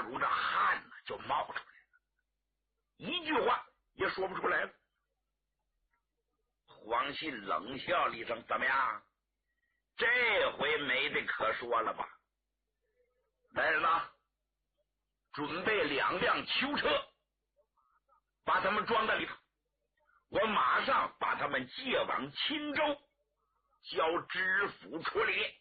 主这汗呢就冒出来了，一句话也说不出来了。黄信冷笑了一声：“怎么样？这回没得可说了吧？来人呐，准备2辆囚车，把他们装在里头，我马上把他们借往钦州，交知府处理。”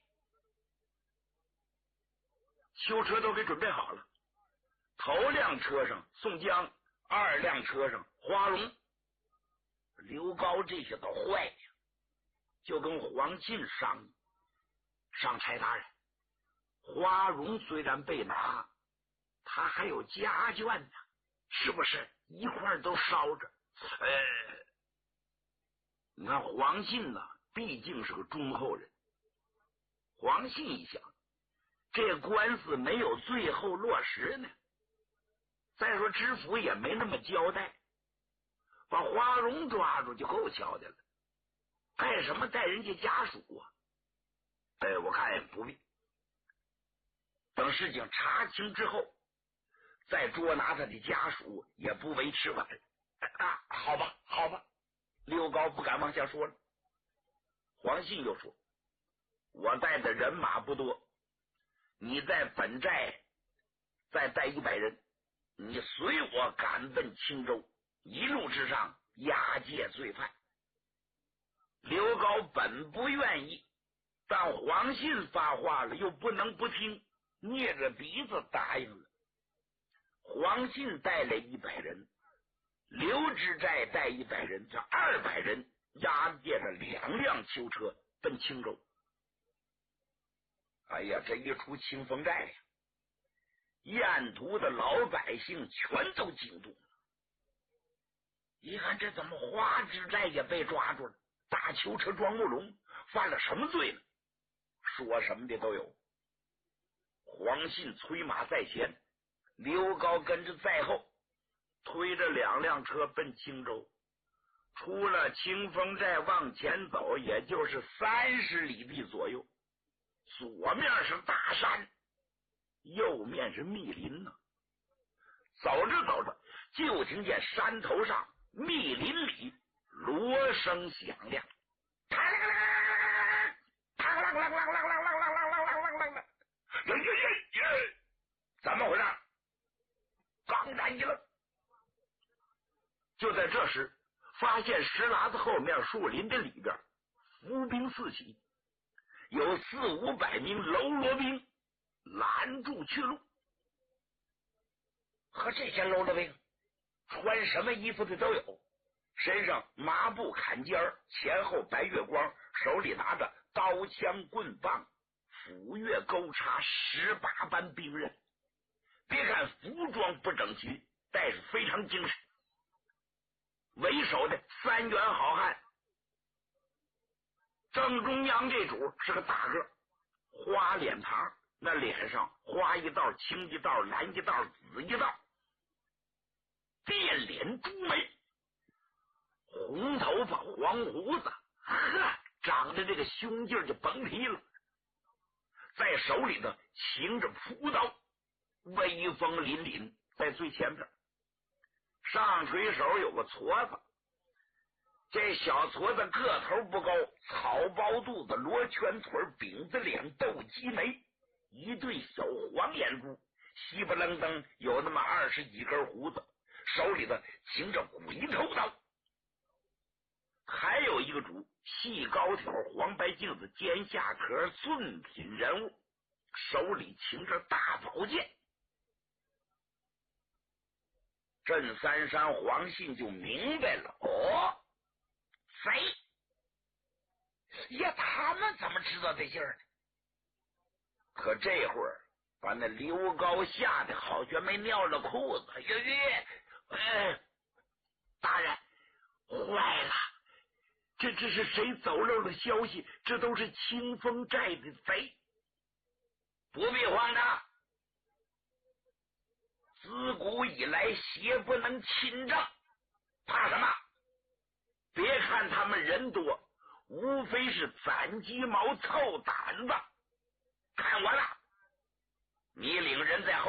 囚车都给准备好了，头辆车上宋江，2辆车上花荣。刘高这些都坏了，就跟黄信商议：“上差大人，花荣虽然被拿，他还有家眷呢，是不是一块都烧着？”你看黄信呢，毕竟是个忠厚人。黄信一想，这官司没有最后落实呢，再说知府也没那么交代，把花荣抓住就够瞧的了，干什么带人家家属啊？我看也不必，等事情查清之后再捉拿他的家属也不为迟晚。好吧好吧，刘高不敢往下说了。黄信又说：“我带的人马不多，你在本寨再带100人，你随我赶奔青州，一路之上押解罪犯。”刘高本不愿意，但黄信发话了，又不能不听，捏着鼻子答应了。黄信带来100人，刘知寨带100人，这200人押解着2辆囚车奔青州。哎呀，这一出清风寨呀，沿途的老百姓全都惊动了。一看这怎么花知寨也被抓住了，大囚车庄木龙犯了什么罪呢？说什么的都有。黄信催马在前，刘高跟着在后，推着2辆车奔青州。出了清风寨往前走，也就是30里地左右，左面是大山，右面是密林呢。走着走着，就听见山头上密林里锣声响亮，怎么回事？刚然一愣，就在这时，发现石喇子后面树林的里边伏兵四起，有400-500名喽啰兵拦住去路。和这些喽啰兵穿什么衣服的都有，身上麻布坎肩，前后白月光，手里拿着刀枪棍棒，斧钺钩叉18般兵刃。别看服装不整齐，但是非常精神。为首的3员好汉，正中央这主是个大个，花脸庞，那脸上花一道青一道蓝一道紫一道，变脸朱眉，红头发黄胡子，长得这个胸劲就甭提了。在手里头擎着朴刀，威风凛凛，在最前边。上垂手有个矬子，这小矬子个头不高，草包肚子，罗圈腿，饼子脸，斗鸡眉，一对小黄眼珠，稀不楞登有那么20几根胡子，手里头擎着鬼头刀。还有一个主，细高挑，黄白镜子，尖下壳，俊品人物，手里擎着大宝剑。镇三山黄信就明白了，谁呀？他们怎么知道这信儿呢？可这会儿把那刘高吓得好像没尿了裤子。大人，坏了，这是谁走漏了消息？这都是清风寨的贼。不必慌张，自古以来邪不能侵帐，怕什么？别看他们人多，无非是攒鸡毛凑胆子。看我了，你领人在后